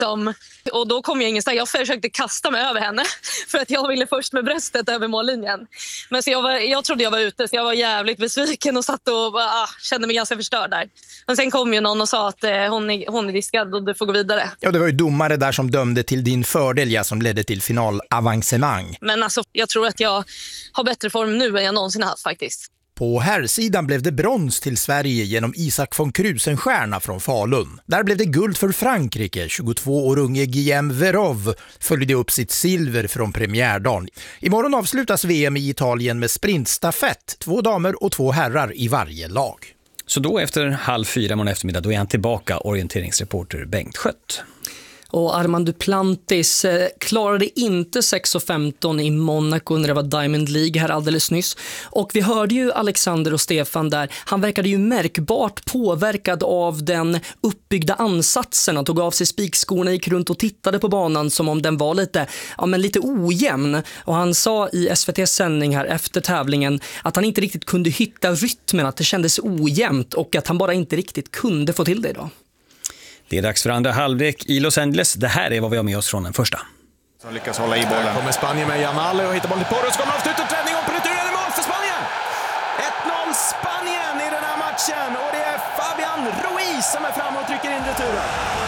liksom. Och då kom jag ingenstans. Jag försökte kasta mig över henne för att jag ville först med bröstet över mållinjen. Men så jag trodde jag var ute, så jag var jävligt besviken och satt och kände mig ganska förstörd där. Men sen kom ju någon och sa att hon är diskad och du får gå vidare. Ja, det var ju domare där som dömde till din fördel, ja, som ledde till finalavancemang. Men alltså, jag tror att jag har bättre form nu än jag någonsin haft faktiskt. På herrsidan blev det brons till Sverige genom Isak von Krusenstjerna från Falun. Där blev det guld för Frankrike. 22 år unge Guillaume Verov följde upp sitt silver från premiärdagen. Imorgon avslutas VM i Italien med sprintstafett. 2 damer och 2 herrar i varje lag. Så då efter 3:30 morgon eftermiddag, då är han tillbaka, orienteringsreporter Bengt Schött. Och Armand Duplantis klarade inte 6:15 i Monaco när det var Diamond League här alldeles nyss. Och vi hörde ju Alexander och Stefan där. Han verkade ju märkbart påverkad av den uppbyggda ansatsen. Han tog av sig spikskorna, gick runt och tittade på banan som om den var lite ojämn. Och han sa i SVT:s sändning här efter tävlingen att han inte riktigt kunde hitta rytmen, att det kändes ojämnt och att han bara inte riktigt kunde få till det idag. Det är dags för andra halvlek i Los Angeles. Det här är vad vi har med oss från den första. Som lyckas hålla i bollen. Kommer Spanien med Jamal och hittar bollen till Porro. Så kommer avslutet, vändning om på returen i mål för Spanien! 1-0 Spanien i den här matchen. Och det är Fabian Ruiz som är framme och trycker in returen.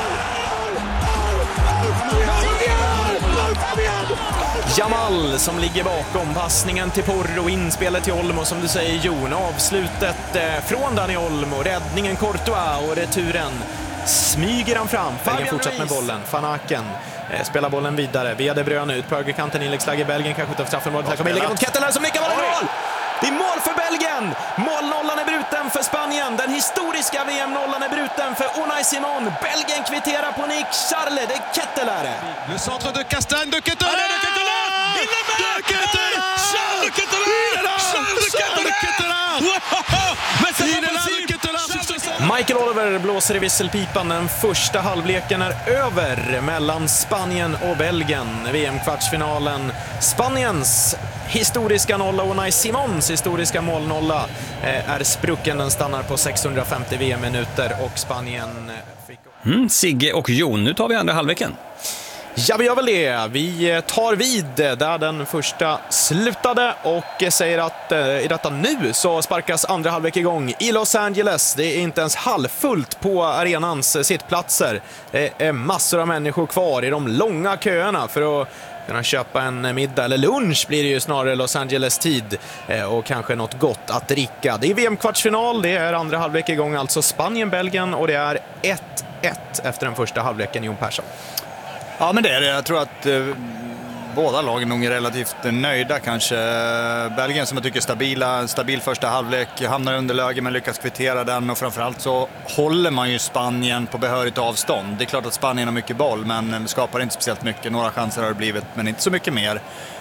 Jamal som ligger bakom passningen till Porro, inspelet till Olmo som du säger Jon. Avslutet från Dani Olmo, räddningen Courtois och returen. Smyger han fram. Belgien fortsatt med bollen. Van Aken spelar bollen vidare. Via De Bruyne ut på högerkanten. Inläggsläge i Belgien. Kanske inte av straffen. Där kommer inlägget mot Ketteler som nickar bollen i mål. Det är mål för Belgien. Målnollan är bruten för Spanien. Den historiska VM-nollan är bruten för Unai Simon. Belgien kvitterar på Nick Charles. Det är Ketteler. Le centre de Castagne de Ketteler. De Ketteler. Il est med. Charles de Ketteler. Charles de Ketteler. Men c'est pas possible. Michael Oliver blåser i visselpipan. Den första halvleken är över mellan Spanien och Belgien. VM-kvartsfinalen. Spaniens historiska nolla och Unai Simons historiska målnolla är sprucken. Den stannar på 650 VM-minuter och Spanien fick... Sigge och Jon, nu tar vi andra halvleken. Ja, vi gör väl det. Vi tar vid där den första slutade och säger att i detta nu så sparkas andra halvlek igång i Los Angeles. Det är inte ens halvfullt på arenans sittplatser. Det är massor av människor kvar i de långa köerna för att kunna köpa en middag eller lunch blir det ju snarare Los Angeles-tid och kanske något gott att dricka. Det är VM-kvartsfinal, det är andra halvlek igång, alltså Spanien-Belgien och det är 1-1 efter den första halvleken, Jon Persson. Ja, men det är det. Jag tror att båda lagen nog är relativt nöjda kanske. Belgien som jag tycker är stabil första halvlek, hamnar under läge men lyckas kvittera den och framförallt så håller man ju Spanien på behörigt avstånd. Det är klart att Spanien har mycket boll men skapar inte speciellt mycket. Några chanser har det blivit men inte så mycket mer.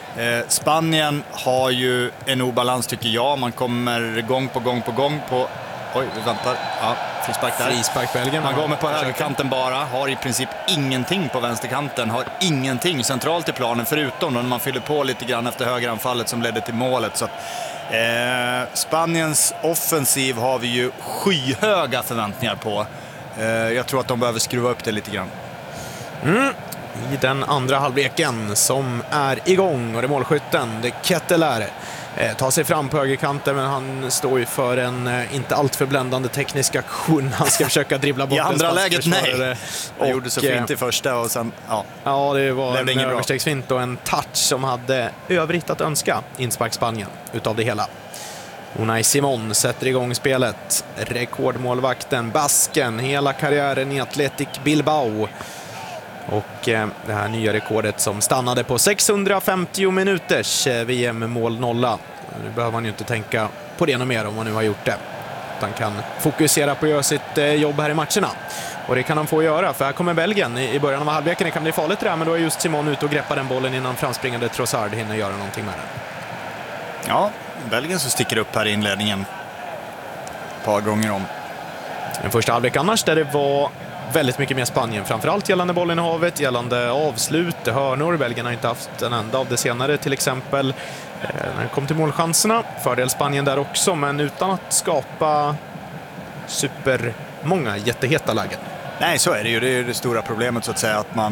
Spanien har ju en obalans tycker jag. Man kommer gång på gång på... Oj, vi väntar. Ja, frispark där. Frispark Belgien. Man går med på högerkanten bara. Har i princip ingenting på vänsterkanten. Har ingenting centralt i planen förutom när man fyller på lite grann efter högeranfallet som ledde till målet. Så att, Spaniens offensiv har vi ju skyhöga förväntningar på. Jag tror att de behöver skruva upp det lite grann. I den andra halvleken som är igång och det är målskytten, det är Ketteler. Tar sig fram på högerkanten men han står ju för en inte alltför bländande teknisk aktion. Han ska försöka dribbla bort i andra läget, nej. Och gjorde så fint i första och sen, ja det var en överstegsfint och en touch som hade övrigt att önska inspark Spanien utav det hela. Unai Simon sätter igång spelet. Rekordmålvakten, basken, hela karriären i Athletic Bilbao. Och det här nya rekordet som stannade på 650 minuters VM-mål nolla. Nu behöver man ju inte tänka på det något mer om man nu har gjort det. Utan kan fokusera på att göra sitt jobb här i matcherna. Och det kan han få göra, för här kommer Belgien i början av halvleken. Det kan bli farligt det där, men då är just Simon ute och greppar den bollen innan framspringande Trossard hinner göra någonting med den. Ja, Belgien som sticker upp här i inledningen ett par gånger om. Den första halvlek annars där det var väldigt mycket mer Spanien, framförallt gällande bollen i havet, gällande avslut, hörnor. Belgien har inte haft en enda av det senare till exempel. När det kom till målchanserna, fördel Spanien där också, men utan att skapa supermånga jätteheta lägen. Nej, så är det ju. Det är ju det stora problemet så att säga, att man